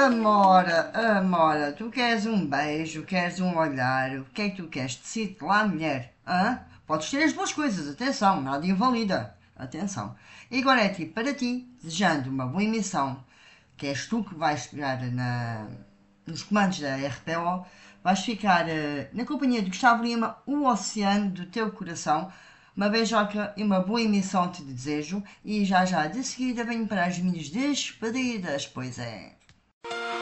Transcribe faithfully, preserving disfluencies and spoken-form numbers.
Amora, Amora, tu queres um beijo, queres um olhar, o que é que tu queres? Decide lá, mulher. Hã? Podes ter as duas coisas, atenção, nada invalida. Atenção. E agora é tipo, para ti, desejando uma boa emissão, que és tu que vais pegar na, nos comandos da R P O, vais ficar uh, na companhia de Gustavo Lima, o oceano do teu coração. Uma beijoca e uma boa emissão te desejo. E já já de seguida venho para as minhas despedidas, pois é.